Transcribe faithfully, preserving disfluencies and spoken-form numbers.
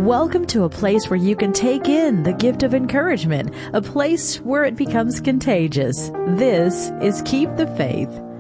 Welcome to a place where you can take in the gift of encouragement, a place where it becomes contagious. This is Keep the Faith.